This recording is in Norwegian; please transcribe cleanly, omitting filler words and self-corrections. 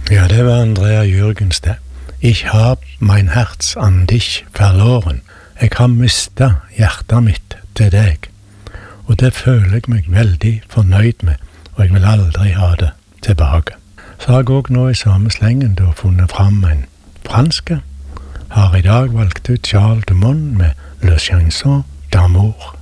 Ja, det var Andrea Jürgens det. Ich hab mein Herz an dich verloren. Jeg har mistet hjertet mitt til deg. Og det føler jeg meg veldig fornøyd med, og jeg vil aldri ha det tilbake. Så har jeg også nå i samme slengen da funnet fram en franske. Har i dag valgt ut Charles de Mon med Le Chanson d'amour.